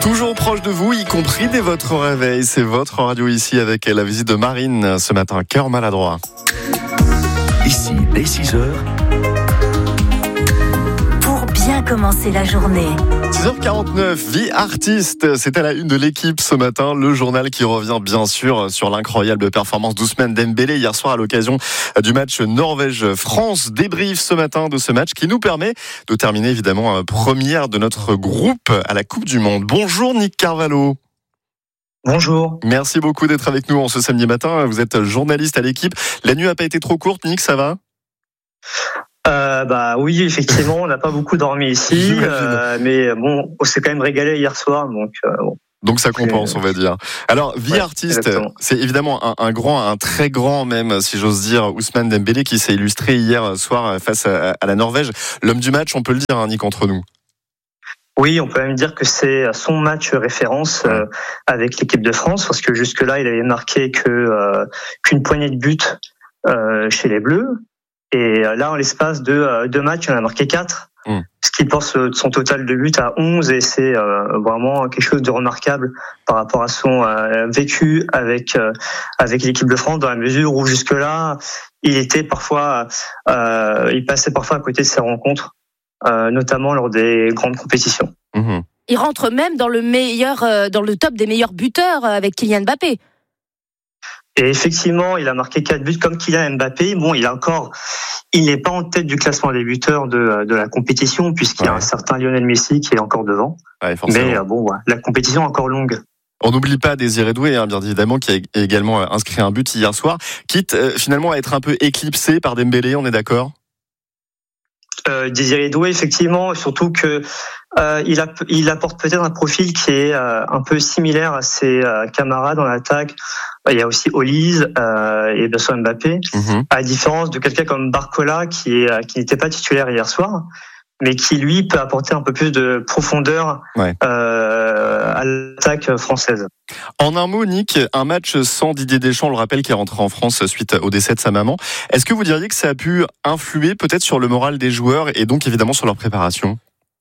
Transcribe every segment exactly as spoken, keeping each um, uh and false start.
Toujours proche de vous, y compris dès votre réveil. C'est votre radio ici avec la visite de Marine ce matin, cœur maladroit. Ici, dès six heures. Pour bien commencer la journée. six heures quarante-neuf, vie artiste, c'est à la une de l'équipe ce matin, le journal qui revient bien sûr sur l'incroyable performance d'Ousmane Dembélé hier soir à l'occasion du match Norvège-France. Débrief ce matin de ce match qui nous permet de terminer évidemment première de notre groupe à la Coupe du Monde. Bonjour Nick Carvalho. Bonjour. Merci beaucoup d'être avec nous en ce samedi matin. Vous êtes journaliste à l'équipe. La nuit n'a pas été trop courte, Nick, ça va ? Euh, bah oui, effectivement, on n'a pas beaucoup dormi ici, euh, mais bon, on s'est quand même régalé hier soir, donc euh, bon. Donc ça compense, on va dire. Alors, vie ouais, artiste, exactement. C'est évidemment un, un grand, un très grand même, si j'ose dire, Ousmane Dembélé qui s'est illustré hier soir face à, à la Norvège. L'homme du match, on peut le dire, hein, Nick, entre nous. Oui, on peut même dire que c'est son match référence euh, avec l'équipe de France, parce que jusque-là, il avait marqué que euh, qu'une poignée de buts euh, chez les Bleus. Et là, en l'espace de deux matchs, il en a marqué quatre, mmh. ce qui porte son total de buts à onze, et c'est euh, vraiment quelque chose de remarquable par rapport à son euh, vécu avec euh, avec l'équipe de France, dans la mesure où jusque-là, il était parfois, euh, il passait parfois à côté de ses rencontres, euh, notamment lors des grandes compétitions. Mmh. Il rentre même dans le meilleur, euh, dans le top des meilleurs buteurs avec Kylian Mbappé. Et effectivement, il a marqué quatre buts comme Kylian Mbappé. Bon, il a encore, il n'est pas en tête du classement des buteurs de, de la compétition, puisqu'il ouais. y a un certain Lionel Messi qui est encore devant. Ouais, Mais bon, ouais, la compétition est encore longue. On n'oublie pas Désiré Doué, hein, bien évidemment, qui a également inscrit un but hier soir, quitte euh, finalement à être un peu éclipsé par Dembélé, on est d'accord ? Euh, Désiré Doué, effectivement, surtout que euh, il, a, il apporte peut-être un profil qui est euh, un peu similaire à ses euh, camarades en attaque. Il y a aussi Olise euh, et bien sûr Mbappé, mmh. à la différence de quelqu'un comme Barcola qui, est, qui n'était pas titulaire hier soir, mais qui lui peut apporter un peu plus de profondeur ouais. euh, à l'attaque française. En un mot, Nick, un match sans Didier Deschamps, on le rappelle, qui est rentré en France suite au décès de sa maman. Est-ce que vous diriez que ça a pu influer peut-être sur le moral des joueurs et donc évidemment sur leur préparation ?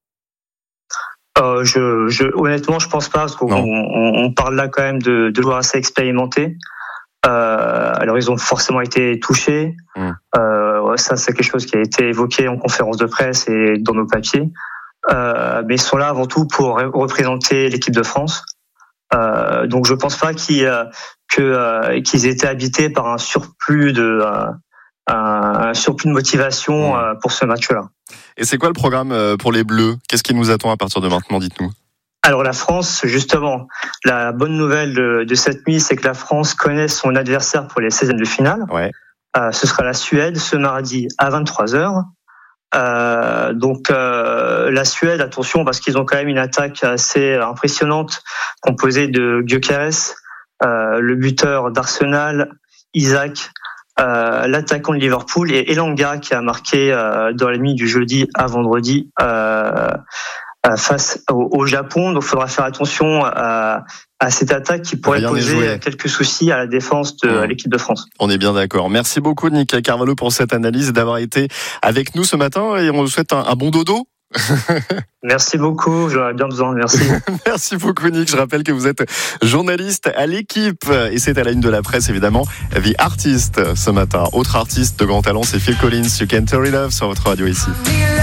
euh, je, je, Honnêtement, je pense pas, parce qu'on on, on parle là quand même de, de joueurs assez expérimentés. Euh, alors ils ont forcément été touchés. Mmh. Euh, ça, c'est quelque chose qui a été évoqué en conférence de presse et dans nos papiers. Euh, mais ils sont là avant tout pour représenter l'équipe de France. Euh, donc je pense pas qu'ils, euh, que, euh, qu'ils étaient habités par un surplus de, euh, un surplus de motivation euh, pour ce match-là. Et c'est quoi le programme pour les Bleus ? Qu'est-ce qui nous attend à partir de maintenant, dites-nous ? Alors la France, justement, la bonne nouvelle de, de cette nuit, c'est que la France connaît son adversaire pour les seizièmes de finale. Ouais. Euh, ce sera la Suède ce mardi à vingt-trois heures. Euh, donc euh, la Suède, attention, parce qu'ils ont quand même une attaque assez impressionnante, composée de Gyökeres, euh, le buteur d'Arsenal, Isaac, euh, l'attaquant de Liverpool et Elanga qui a marqué euh, dans la nuit du jeudi à vendredi euh, face au, au Japon. Donc il faudra faire attention à, à cette attaque qui pourrait Rien poser quelques soucis à la défense de mmh. l'équipe de France. On est bien d'accord. Merci beaucoup Nick Carvalho pour cette analyse et d'avoir été avec nous ce matin, et on vous souhaite un, un bon dodo. Merci beaucoup, j'en ai bien besoin, merci. Merci beaucoup Nick, je rappelle que vous êtes journaliste à l'équipe et c'est à la une de la presse évidemment, vie artiste ce matin. Autre artiste de grand talent, c'est Phil Collins, You Can't Hurry Love sur votre radio ici.